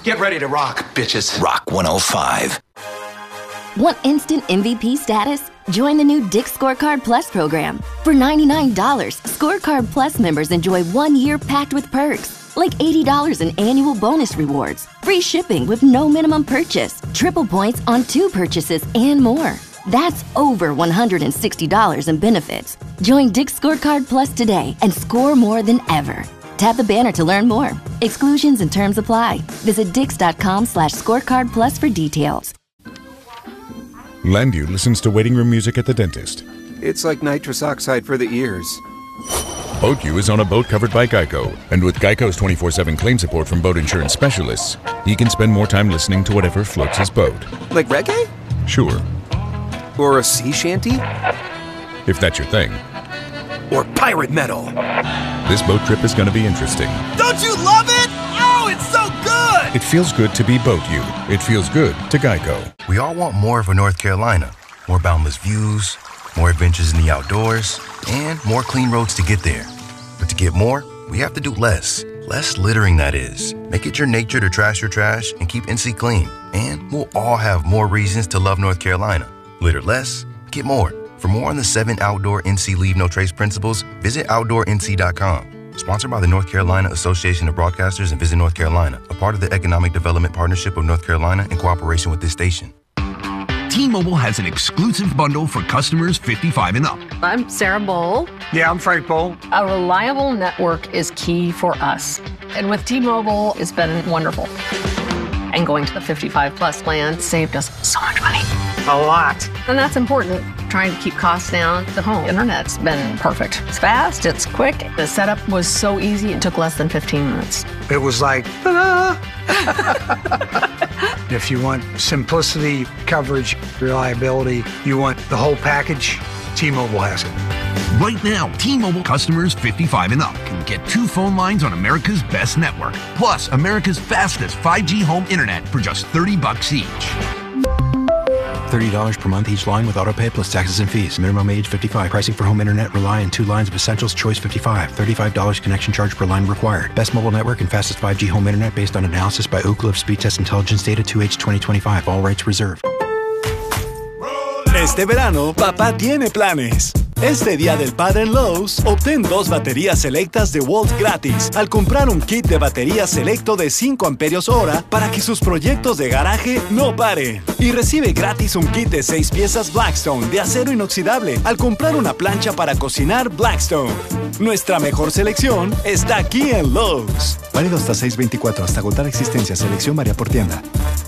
Get ready to rock, bitches. Rock 105. Want instant MVP status? Join the new Dick's Scorecard Plus program. For $99, Scorecard Plus members enjoy 1 year packed with perks, like $80 in annual bonus rewards, free shipping with no minimum purchase, triple points on 2 purchases, and more. That's over $160 in benefits. Join Dick's Scorecard Plus today and score more than ever. Tap the banner to learn more. Exclusions and terms apply. Visit dix.com/scorecard plus for details. Landu listens to waiting room music at the dentist. It's like nitrous oxide for the ears. BoatU is on a boat covered by Geico, and with Geico's 24/7 claim support from boat insurance specialists, he can spend more time listening to whatever floats his boat. Like reggae? Sure. Or a sea shanty? If that's your thing. Or pirate metal? This boat trip is going to be interesting. Don't you love it? Oh, it's so good! It feels good to be BoatU. It feels good to Geico. We all want more for North Carolina. More boundless views, more adventures in the outdoors, and more clean roads to get there. But to get more, we have to do less. Less littering, that is. Make it your nature to trash your trash and keep NC clean. And we'll all have more reasons to love North Carolina. Litter less, get more. For more on the 7 outdoor NC Leave No Trace principles, visit OutdoorNC.com. Sponsored by the North Carolina Association of Broadcasters and Visit North Carolina, a part of the Economic Development Partnership of North Carolina in cooperation with this station. T-Mobile has an exclusive bundle for customers 55 and up. I'm Sarah Bowl. Yeah, I'm Frank Bowl. A reliable network is key for us. And with T-Mobile, it's been wonderful. And going to the 55 plus plan saved us so much money. A lot. And that's important. Trying to keep costs down. The home internet's been perfect. It's fast, it's quick. The setup was so easy, it took less than 15 minutes. It was like, ta-da! If you want simplicity, coverage, reliability, you want the whole package, T-Mobile has it. Right now, T-Mobile customers 55 and up can get 2 phone lines on America's best network, plus America's fastest 5G home internet for just $30 each. $30 per month each line with autopay plus taxes and fees. Minimum age 55. Pricing for home internet rely on 2 lines of Essentials Choice 55. $35 connection charge per line required. Best mobile network and fastest 5G home internet based on analysis by Ookla of Speed Test Intelligence Data 2H 2025. All rights reserved. Este verano, papá tiene planes. Este Día del Padre en Lowe's, obtén 2 baterías selectas de Walt gratis al comprar un kit de baterías selecto de 5 amperios hora para que sus proyectos de garaje no paren. Y recibe gratis un kit de 6 piezas Blackstone de acero inoxidable al comprar una plancha para cocinar Blackstone. Nuestra mejor selección está aquí en Lowe's. Válido hasta 6/24, hasta agotar existencia. Selección varía por tienda.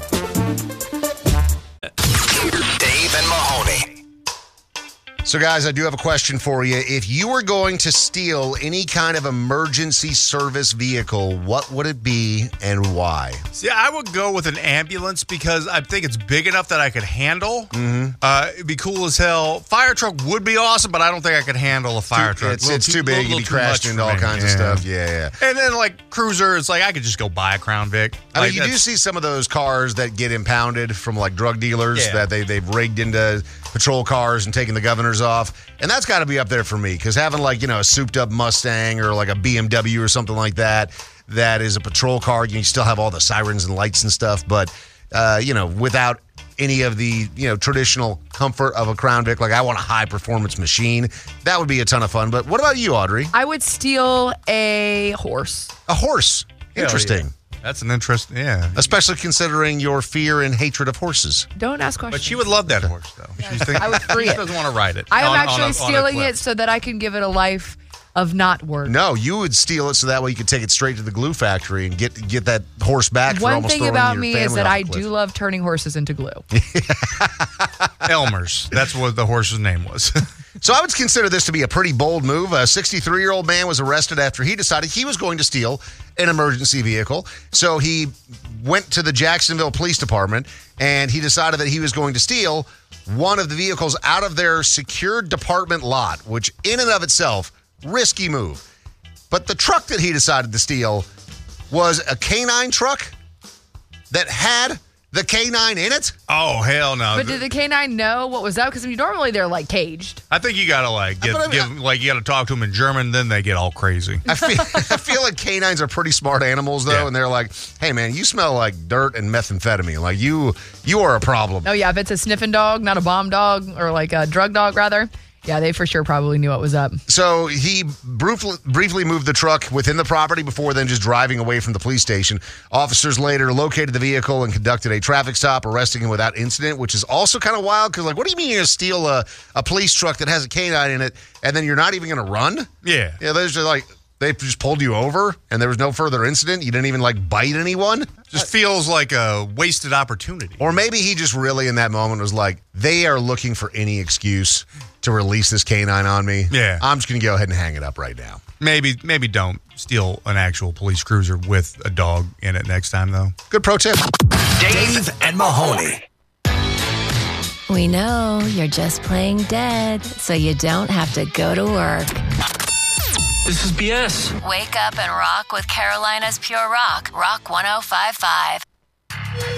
So, guys, I do have a question for you. If you were going to steal any kind of emergency service vehicle, what would it be and why? See, I would go with an ambulance because I think it's big enough that I could handle. Mm-hmm. It'd be cool as hell. Fire truck would be awesome, but I don't think I could handle a fire truck. It's too big. You'd be crashing into all kinds of stuff. Yeah. And then, like, cruiser, it's like I could just go buy a Crown Vic. I mean, you do see some of those cars that get impounded from, like, drug dealers that they've rigged into patrol cars and taking the governors off. And that's got to be up there for me because having, like, you know, a souped up Mustang or like a BMW or something like that is a patrol car. You still have all the sirens and lights and stuff, but, you know, without any of the, you know, traditional comfort of a Crown Vic, like I want a high performance machine. That would be a ton of fun. But what about you, Audrey? I would steal a horse. A horse? Interesting. Yeah. That's an interest, Especially considering your fear and hatred of horses. Don't ask questions. But she would love that horse, though. I would free she it. doesn't want to ride it. I am actually stealing it so that I can give it a life of not work. No, you would steal it so that way you could take it straight to the glue factory and get that horse back. One thing about me is that I do love turning horses into glue. Elmer's. That's what the horse's name was. So I would consider this to be a pretty bold move. A 63-year-old man was arrested after he decided he was going to steal an emergency vehicle. So he went to the Jacksonville Police Department and he decided that he was going to steal one of the vehicles out of their secured department lot, which in and of itself, risky move. But the truck that he decided to steal was a canine truck that had The canine in it? Oh, hell no. But did the canine know what was up? Because normally they're like caged. I think you gotta you gotta talk to them in German, then they get all crazy. I feel like canines are pretty smart animals though, and they're like, "Hey man, you smell like dirt and methamphetamine. Like you are a problem." Oh yeah, if it's a sniffing dog, not a bomb dog, or like a drug dog rather. Yeah, they for sure probably knew what was up. So he briefly moved the truck within the property before then just driving away from the police station. Officers later located the vehicle and conducted a traffic stop, arresting him without incident, which is also kind of wild because, like, what do you mean you're going to steal a police truck that has a canine in it and then you're not even going to run? Yeah. Yeah, there's just like... They just pulled you over and there was no further incident? You didn't even, like, bite anyone? Just feels like a wasted opportunity. Or maybe he just really in that moment was like, they are looking for any excuse to release this canine on me. Yeah. I'm just going to go ahead and hang it up right now. Maybe don't steal an actual police cruiser with a dog in it next time, though. Good pro tip. Dave and Mahoney. We know you're just playing dead, so you don't have to go to work. This is BS. Wake up and rock with Carolina's Pure Rock, Rock 105.5.